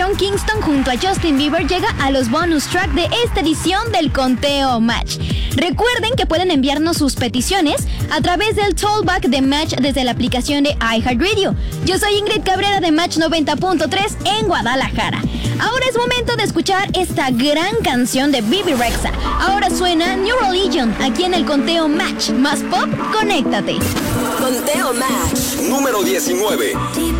canción Kingston junto a Justin Bieber llega a los bonus track de esta edición del Conteo Match. Recuerden que pueden enviarnos sus peticiones a través del tollback de Match desde la aplicación de iHeartRadio. Yo soy Ingrid Cabrera de Match 90.3 en Guadalajara. Ahora es momento de escuchar esta gran canción de Bebe Rexha. Ahora suena New Religion aquí en el Conteo Match. Más pop, conéctate. Conteo Match número 19.